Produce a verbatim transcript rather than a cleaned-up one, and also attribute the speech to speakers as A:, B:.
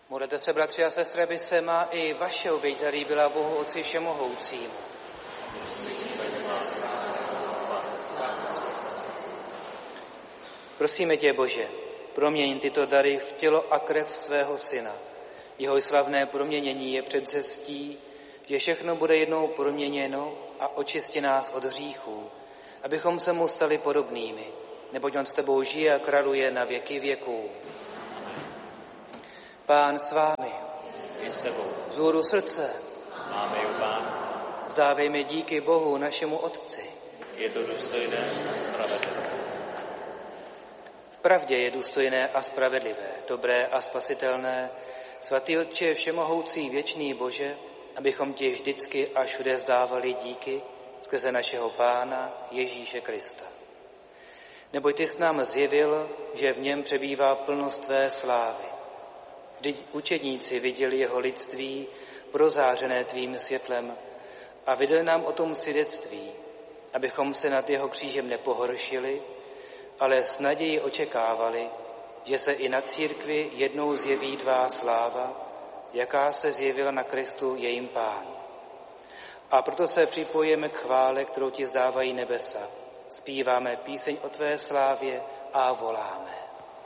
A: Modlete se, bratři a sestry, aby se má i vaše oběť zalíbila Bohu Otci všemohoucímu. Prosíme tě, Bože, proměň tyto dary v tělo a krev svého Syna. Jeho slavné proměnění je předcestí, že všechno bude jednou proměněno a očistí nás od hříchů, abychom se mu stali podobnými, neboť on s tebou žije a králuje na věky věků. Pán s vámi.
B: I s tebou.
A: Vzhůru srdce.
B: Máme i u Pána.
A: Vzdávejme díky Bohu, našemu Otci.
B: Je to důstojné a spravedlivé.
A: V pravdě je důstojné a spravedlivé, dobré a spasitelné, svatý Otče všemohoucí věčný Bože, abychom ti vždycky a všude vzdávali díky skrze našeho Pána Ježíše Krista. Neboť ty jsi nám zjevil, že v něm přebývá plnost tvé slávy. Vždyť učedníci viděli jeho lidství, prozářené tvým světlem, a vydali nám o tom svědectví, abychom se nad jeho křížem nepohoršili, ale s nadějí očekávali, že se i na církvi jednou zjeví tvá sláva, jaká se zjevila na Kristu jejím Pánu. A proto se připojíme k chvále, kterou ti zdávají nebesa. Zpíváme píseň o tvé slávě a voláme.